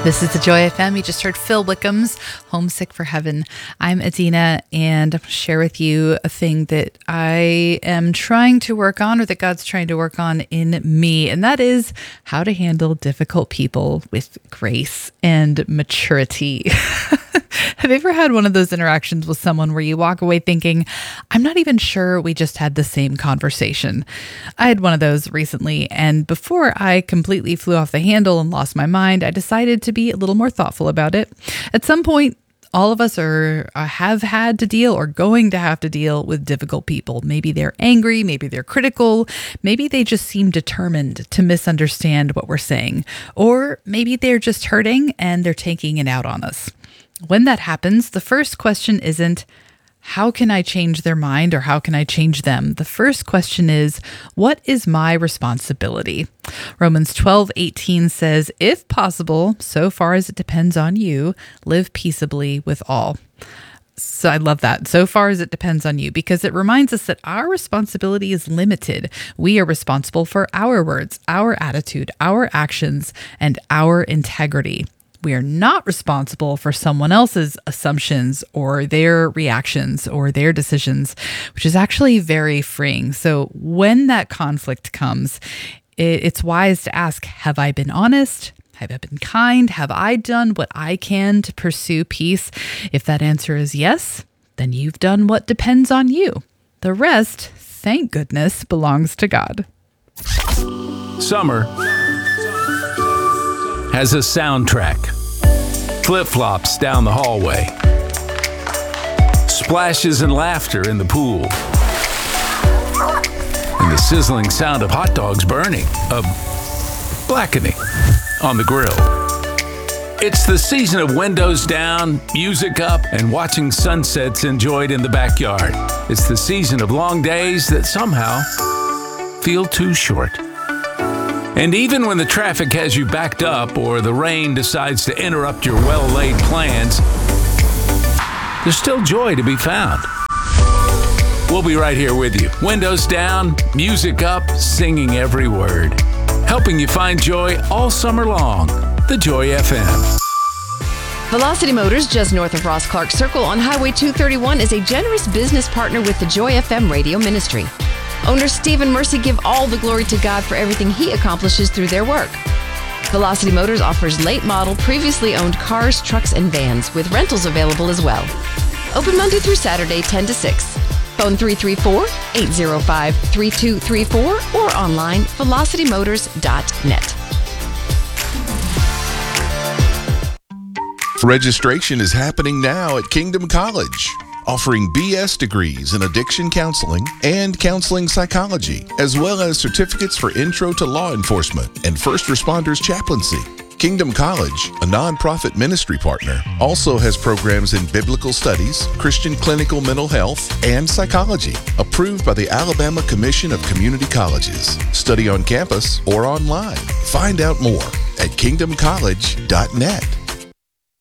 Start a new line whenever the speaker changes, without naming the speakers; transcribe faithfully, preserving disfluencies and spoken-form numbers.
This is the Joy F M. You just heard Phil Wickham's Homesick for Heaven. I'm Adina, and I'm going to share with you a thing that I am trying to work on, or that God's trying to work on in me, and that is how to handle difficult people with grace and maturity. Have you ever had one of those interactions with someone where you walk away thinking, I'm not even sure we just had the same conversation? I had one of those recently, and before I completely flew off the handle and lost my mind, I decided to be a little more thoughtful about it. At some point, all of us are uh, have had to deal or going to have to deal with difficult people. Maybe they're angry, maybe they're critical, maybe they just seem determined to misunderstand what we're saying, or maybe they're just hurting and they're taking it out on us. When that happens, the first question isn't, how can I change their mind or how can I change them? The first question is, what is my responsibility? Romans twelve eighteen says, if possible, so far as it depends on you, live peaceably with all. So I love that. So far as it depends on you, because it reminds us that our responsibility is limited. We are responsible for our words, our attitude, our actions, and our integrity. We are not responsible for someone else's assumptions or their reactions or their decisions, which is actually very freeing. So when that conflict comes, it's wise to ask, have I been honest? Have I been kind? Have I done what I can to pursue peace? If that answer is yes, then you've done what depends on you. The rest, thank goodness, belongs to God.
Summer has a soundtrack. Flip-flops down the hallway. Splashes and laughter in the pool. And the sizzling sound of hot dogs burning, of blackening on the grill. It's the season of windows down, music up, and watching sunsets enjoyed in the backyard. It's the season of long days that somehow feel too short. And even when the traffic has you backed up or the rain decides to interrupt your well-laid plans, there's still joy to be found. We'll be right here with you. Windows down, music up, singing every word. Helping you find joy all summer long. The Joy F M.
Velocity Motors, just north of Ross Clark Circle on Highway two thirty-one, is a generous business partner with the Joy F M radio ministry. Owners Steve and Mercy give all the glory to God for everything He accomplishes through their work. Velocity Motors offers late model, previously owned cars, trucks, and vans, with rentals available as well. Open Monday through Saturday, ten to six. Phone three three four, eight zero five, three two three four or online, velocity motors dot net.
Registration is happening now at Kingdom College, offering B S degrees in addiction counseling and counseling psychology, as well as certificates for intro to law enforcement and first responders chaplaincy. Kingdom College, a nonprofit ministry partner, also has programs in biblical studies, Christian clinical mental health, and psychology, approved by the Alabama Commission of Community Colleges. Study on campus or online. Find out more at kingdom college dot net.